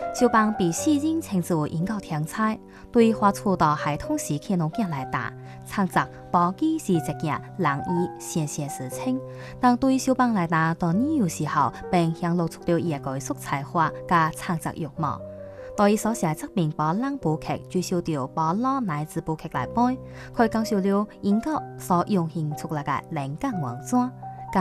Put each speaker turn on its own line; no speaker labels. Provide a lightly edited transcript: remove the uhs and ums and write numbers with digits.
小邦被世人稱之為研究天才，對畫出到孩童時期弄鏡來打，創作寶記是一件難以顯現事情。但對小邦來打，到年幼時候並顯露出了一個色彩化加創作欲望。到伊所寫作品把兩部劇聚焦到把老乃至部劇來背，佢講述了研究所湧現出來嘅靈感文章。